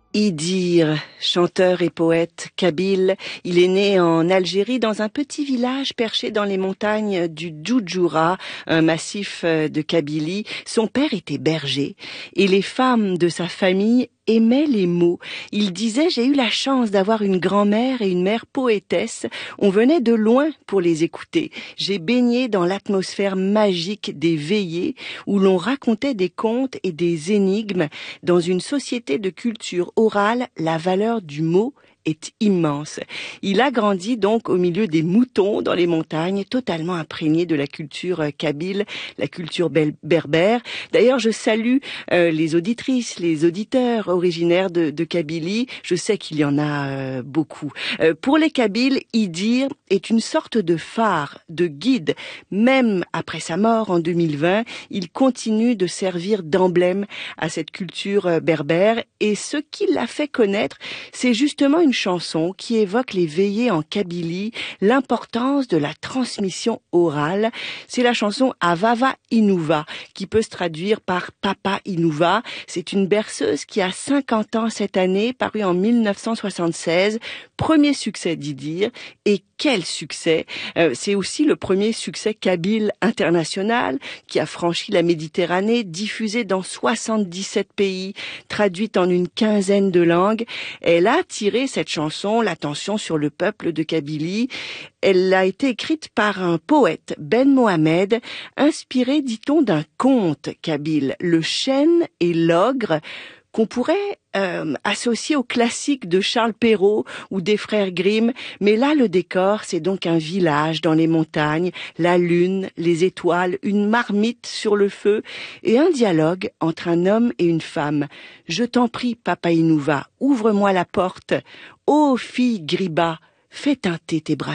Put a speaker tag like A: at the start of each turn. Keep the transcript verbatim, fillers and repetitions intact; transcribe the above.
A: Idir, chanteur et poète kabyle, il est né en Algérie dans un petit village perché dans les montagnes du Djoudjoura, un massif de Kabylie. Son père était berger et les femmes de sa famille aimaient les mots. Il disait « J'ai eu la chance d'avoir une grand-mère et une mère poétesse. On venait de loin pour les écouter. J'ai baigné dans l'atmosphère magique des veillées où l'on racontait des contes et des énigmes. Dans une société de culture orale, la valeur du mot est immense. » Il a grandi donc au milieu des moutons dans les montagnes, totalement imprégné de la culture kabyle, la culture berbère. D'ailleurs, je salue euh, les auditrices, les auditeurs originaires de, de Kabylie. Je sais qu'il y en a euh, beaucoup. Euh, pour les Kabyles, Idir est une sorte de phare, de guide. Même après sa mort en deux mille vingt, il continue de servir d'emblème à cette culture berbère. Et ce qui l'a fait connaître, c'est justement une chanson qui évoque les veillées en Kabylie, l'importance de la transmission orale. C'est la chanson Avava Inouva, qui peut se traduire par Papa Inouva. C'est une berceuse qui a cinquante ans cette année, parue en mille neuf cent soixante-seize. Premier succès d'Idir. Et quel succès! euh, C'est aussi le premier succès kabyle international qui a franchi la Méditerranée, diffusé dans soixante-dix-sept pays, traduite en une quinzaine de langues. Elle a tiré cette chanson l'attention sur le peuple de Kabylie. Elle a été écrite par un poète, Ben Mohamed, inspiré, dit-on, d'un conte kabyle, Le chêne et l'ogre, qu'on pourrait euh, associer au classique de Charles Perrault ou des frères Grimm. Mais là, le décor, c'est donc un village dans les montagnes, la lune, les étoiles, une marmite sur le feu et un dialogue entre un homme et une femme. « Je t'en prie, Papa Inouva, ouvre-moi la porte. Ô fille Griba, fais teinter tes bracelets. »